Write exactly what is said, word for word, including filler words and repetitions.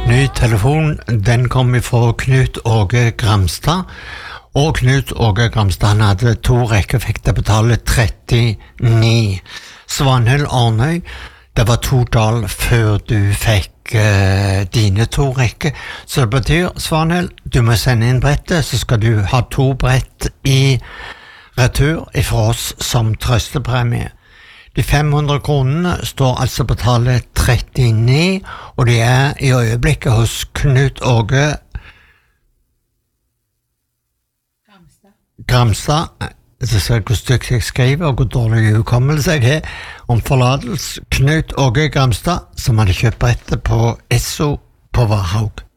Ny telefon, den kom fra Knut Åge Gramstad. Og Knut Åge Gramstad, han hadde to rekker, fikk det betale trettini. Svanhild Arnøy, det var to dal før du fikk uh, dine to rekker. Så det betyr, Svanhild, du må sende inn brettet, så skal du ha to brett i retur ifra oss som trøstepremie. De fem hundre kronene står altså betalt trettini, og de er i øyeblikket hos Knut Åge Gramstad. Gramstad. Det ser hvor stygt jeg skriver, og hvor dårlig hukommelse jeg har om forlatelse. Knut Åge Gramstad, som hadde kjøpt brettet på Esso på Varhaug.